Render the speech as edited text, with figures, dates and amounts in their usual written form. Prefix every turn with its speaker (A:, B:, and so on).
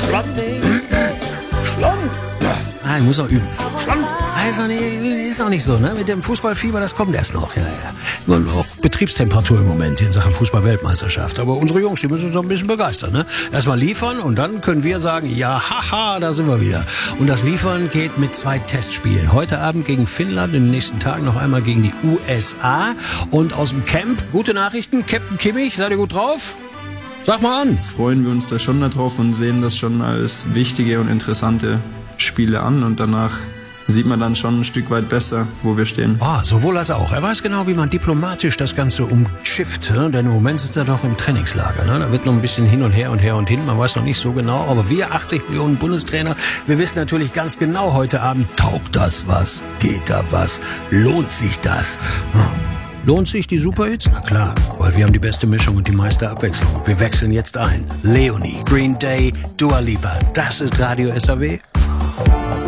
A: Schland. Schland. Ah, ich muss auch üben. Schland. Also, nee, ist noch nicht so, ne? Mit dem Fußballfieber, das kommt erst noch. Ja. Nur auch Betriebstemperatur im Moment in Sachen Fußball-Weltmeisterschaft. Aber unsere Jungs, die müssen uns noch ein bisschen begeistern, ne? Erstmal liefern und dann können wir sagen, ja, haha, da sind wir wieder. Und das Liefern geht mit 2 Testspielen. Heute Abend gegen Finnland, in den nächsten Tagen noch einmal gegen die USA. Und aus dem Camp, gute Nachrichten, Captain Kimmich, seid ihr gut drauf? Sag mal an.
B: Freuen wir uns da schon darauf und sehen das schon als wichtige und interessante Spiele an. Und danach sieht man dann schon ein Stück weit besser, wo wir stehen.
A: Sowohl als auch. Er weiß genau, wie man diplomatisch das Ganze umschifft. Ne? Denn im Moment ist er doch im Trainingslager. Ne? Da wird noch ein bisschen hin und her und her und hin. Man weiß noch nicht so genau. Aber wir, 80 Millionen Bundestrainer, wir wissen natürlich ganz genau heute Abend, taugt das was? Geht da was? Lohnt sich das? Lohnt sich die Superhits? Na klar, weil wir haben die beste Mischung und die meiste Abwechslung. Wir wechseln jetzt ein. Leonie, Green Day, Dua Lipa. Das ist Radio SAW.